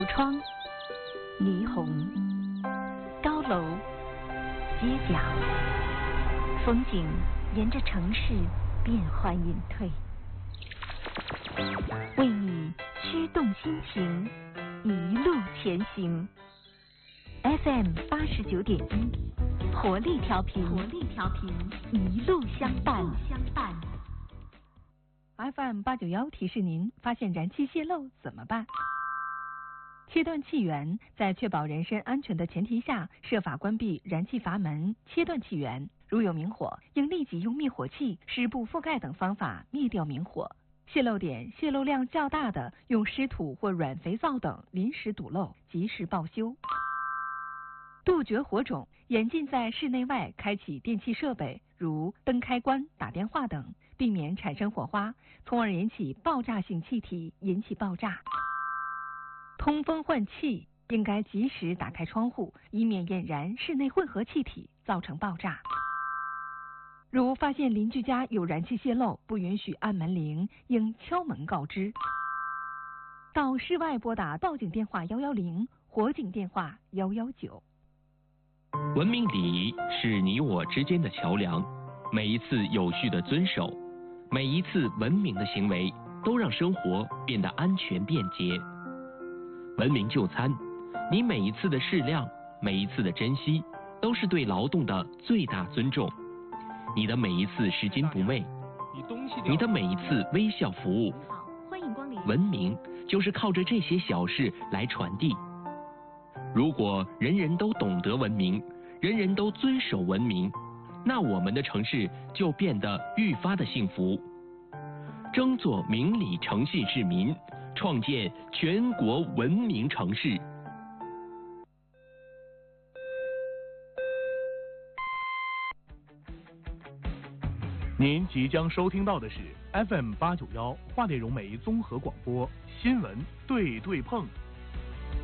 窗、霓虹、高楼、街角，风景沿着城市变幻隐退，为你驱动心情，一路前行。FM 89.1，活力调频，一路相伴。 FM 891提示您：发现燃气泄漏怎么办？切断气源，在确保人身安全的前提下，设法关闭燃气阀门，切断气源。如有明火，应立即用灭火器、湿布覆盖等方法灭掉明火。泄漏点、泄漏量较大的，用湿土或软肥皂等临时堵漏，及时报修。杜绝火种，严禁在室内外开启电器设备，如灯开关、打电话等，避免产生火花，从而引起爆炸性气体，引起爆炸。通风换气，应该及时打开窗户，以免引燃室内混合气体，造成爆炸。如发现邻居家有燃气泄漏，不允许按门铃，应敲门告知。到室外拨打报警电话110，火警电话119。 文明礼仪是你我之间的桥梁，每一次有序的遵守，每一次文明的行为，都让生活变得安全便捷。文明就餐，你每一次的适量，每一次的珍惜，都是对劳动的最大尊重。你的每一次拾金不昧，你的每一次微笑服务， 欢迎光临。 文明就是靠着这些小事来传递。如果人人都懂得文明，人人都遵守文明，那我们的城市就变得愈发的幸福。争做明理诚信市民，创建全国文明城市。 您即将收听到的是 FM 891话内容媒综合广播新闻对对碰。